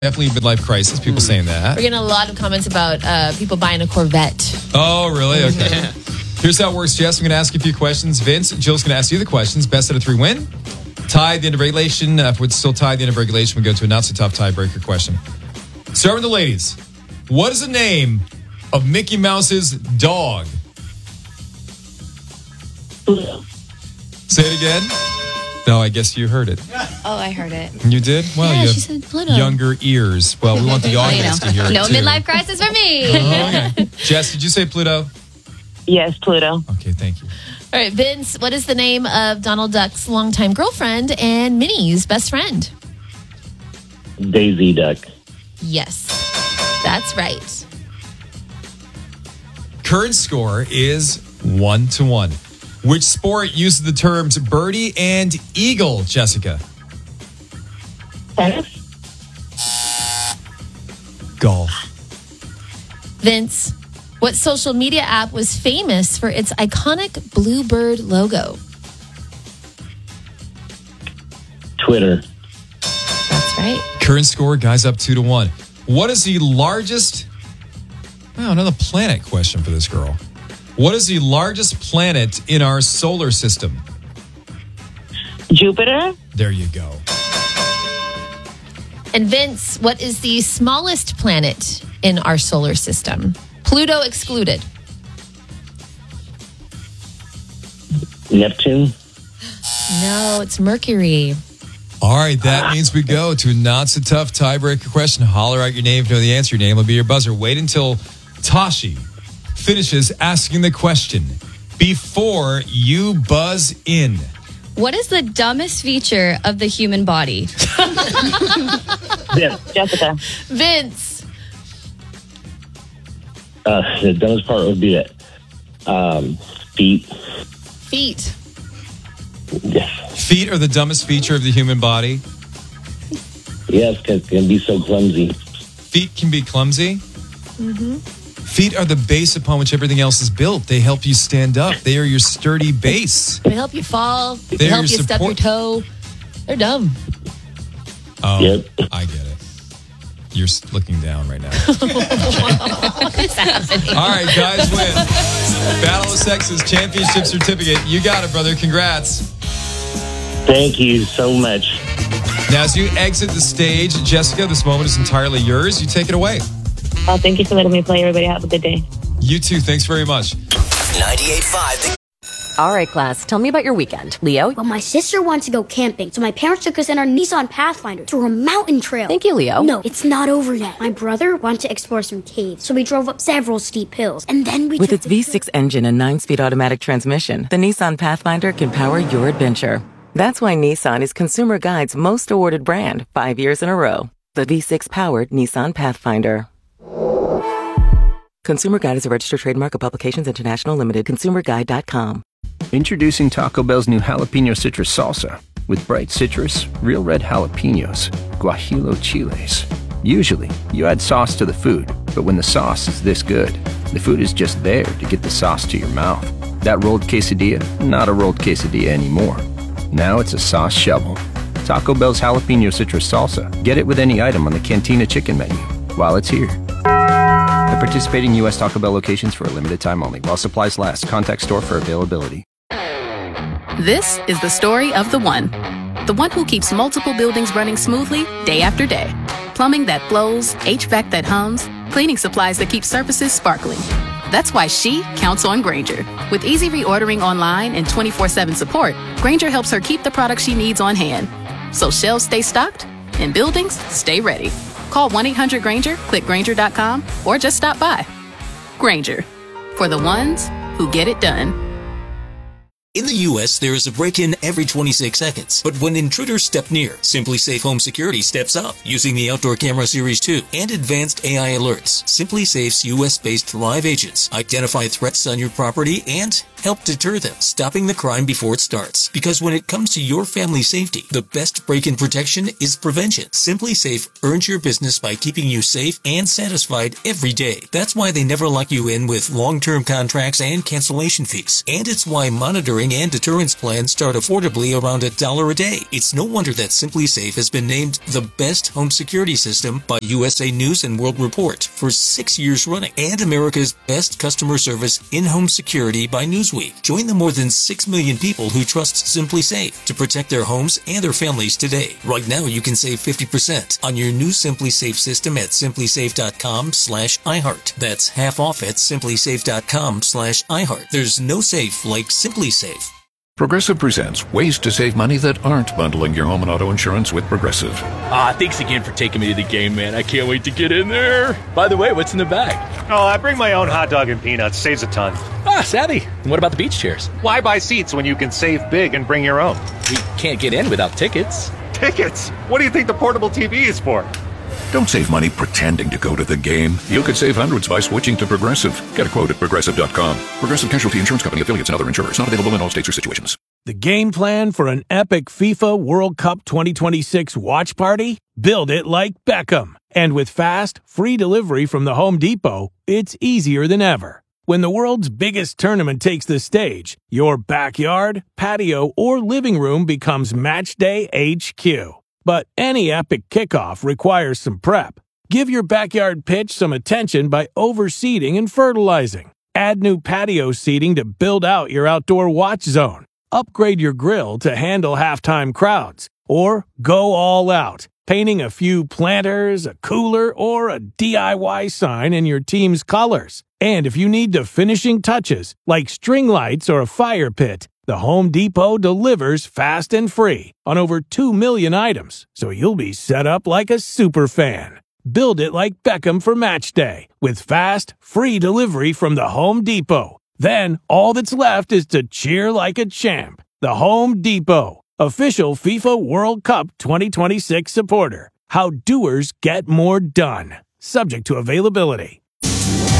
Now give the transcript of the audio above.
Definitely a midlife crisis. People saying that. We're getting a lot of comments about people buying a Corvette. Oh, really? Okay. Here's how it works, Jess. I'm going to ask you a few questions. Vince, Jill's going to ask you the questions. Best out of three win. Tie at the end of regulation. If it's still tied at the end of regulation, we go to a not-so-tough tiebreaker question. Start with the ladies. What is the name of Mickey Mouse's dog? Pluto. Say it again. No, I guess you heard it. Oh, I heard it. You did? Well, Yeah, you she have said Pluto. younger ears. Well, we want the audience to hear it, No too. midlife crisis for me. Oh, okay. Jess, did you say Pluto? Yes, Pluto. Okay, thank you. All right, Vince, what is the name of Donald Duck's longtime girlfriend and Minnie's best friend? Daisy Duck. Yes, that's right. Current score is 1-1. Which sport uses the terms birdie and eagle, Jessica? Tennis. Golf. Vince, what social media app was famous for its iconic bluebird logo? Twitter. That's right. Current score, guys, up 2-1. What is the largest... Oh, another planet question for this girl. What is the largest planet in our solar system? Jupiter. There you go. And Vince, what is the smallest planet in our solar system? Pluto excluded. Neptune. No, it's Mercury. All right, that means we go to a not-so-tough tiebreaker question. Holler out your name if you know the answer. Your name will be your buzzer. Wait until Tashi finishes asking the question before you buzz in. What is the dumbest feature of the human body? Yes, Jessica. Vince. The dumbest part would be it. Feet. Feet. Yes. Feet are the dumbest feature of the human body. Yes, because it can be so clumsy. Feet can be clumsy. Mm-hmm. Feet are the base upon which everything else is built. They help you stand up. They are your sturdy base. They help you fall. They They're help you your stub your support. toe. They're dumb. Oh, Yep. I get it. You're looking down right now. What is happening? All right, guys win. Battle of Sexes Championship Certificate. You got it, brother. Congrats. Thank you so much. Now, as you exit the stage, Jessica, this moment is entirely yours. You take it away. Oh, thank you for letting me play. Everybody have a good day. You too. Thanks very much. 98.5. All right, class, tell me about your weekend. Leo? Well, my sister wants to go camping, so my parents took us in our Nissan Pathfinder through a mountain trail. Thank you, Leo. No, it's not over yet. My brother wanted to explore some caves, so we drove up several steep hills, and then we With took its V6 engine and 9-speed automatic transmission, the Nissan Pathfinder can power your adventure. That's why Nissan is Consumer Guide's most awarded brand 5 years in a row. The V6-powered Nissan Pathfinder. Consumer Guide is a registered trademark of Publications International Limited. ConsumerGuide.com. Introducing Taco Bell's new Jalapeno Citrus Salsa. With bright citrus, real red jalapenos, guajillo chiles. Usually, you add sauce to the food, but when the sauce is this good, the food is just there to get the sauce to your mouth. That rolled quesadilla, not a rolled quesadilla anymore. Now it's a sauce shovel. Taco Bell's Jalapeno Citrus Salsa. Get it with any item on the Cantina Chicken menu while it's here. At participating U.S. Taco Bell locations for a limited time only. While supplies last. Contact store for availability. This is the story of the one. The one who keeps multiple buildings running smoothly day after day. Plumbing that flows, HVAC that hums, cleaning supplies that keep surfaces sparkling. That's why she counts on Grainger. With easy reordering online and 24/7 support, Grainger helps her keep the products she needs on hand. So shelves stay stocked and buildings stay ready. Call 1-800-GRAINGER, click Grainger.com, or just stop by. Grainger, for the ones who get it done. In the U.S., there is a break-in every 26 seconds. But when intruders step near, Simply Safe Home Security steps up using the Outdoor Camera Series 2 and advanced AI alerts. Simply Safe's U.S.-based live agents identify threats on your property and help deter them, stopping the crime before it starts. Because when it comes to your family's safety, the best break-in protection is prevention. Simply Safe earns your business by keeping you safe and satisfied every day. That's why they never lock you in with long-term contracts and cancellation fees. And it's why monitoring monitoring and deterrence plans start affordably around $1 a day. It's no wonder that Simply Safe has been named the best home security system by USA News and World Report for 6 years running, and America's best customer service in-home security by Newsweek. Join the more than 6 million people who trust Simply Safe to protect their homes and their families today. Right now, you can save 50% on your new Simply Safe system at simplysafe.com/iHeart. That's half off at simplysafe.com/iHeart. There's no safe like Simply Safe. Progressive presents ways to save money that aren't bundling your home and auto insurance with Progressive. Thanks again for taking me to the game, man. I can't wait to get in there. By the way, what's in the bag? Oh, I bring my own hot dog and peanuts. Saves a ton. Savvy. And what about the beach chairs? Why buy seats when you can save big and bring your own? We can't get in without tickets. Tickets? What do you think the portable TV is for? Don't save money pretending to go to the game. You could save hundreds by switching to Progressive. Get a quote at Progressive.com. Progressive Casualty Insurance Company, affiliates, and other insurers. Not available in all states or situations. The game plan for an epic FIFA World Cup 2026 watch party? Build it like Beckham. And with fast, free delivery from the Home Depot, it's easier than ever. When the world's biggest tournament takes the stage, your backyard, patio, or living room becomes Matchday HQ. But any epic kickoff requires some prep. Give your backyard pitch some attention by overseeding and fertilizing. Add new patio seating to build out your outdoor watch zone. Upgrade your grill to handle halftime crowds. Or go all out, painting a few planters, a cooler, or a DIY sign in your team's colors. And if you need the finishing touches, like string lights or a fire pit, the Home Depot delivers fast and free on over 2 million items, so you'll be set up like a super fan. Build it like Beckham for match day with fast, free delivery from the Home Depot. Then all that's left is to cheer like a champ. The Home Depot, official FIFA World Cup 2026 supporter. How doers get more done. Subject to availability.